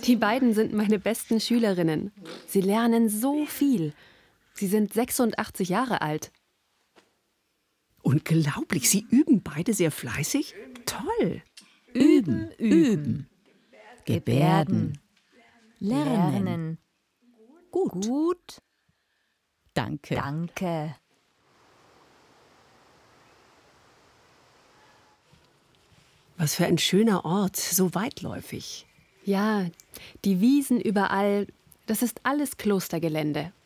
Die beiden sind meine besten Schülerinnen. Sie lernen so viel. Sie sind 86 Jahre alt. Unglaublich, Sie üben beide sehr fleißig? Toll! Üben, üben. Gebärden. Lernen. Gut. Danke. Was für ein schöner Ort, so weitläufig. Ja, die Wiesen überall, das ist alles Klostergelände.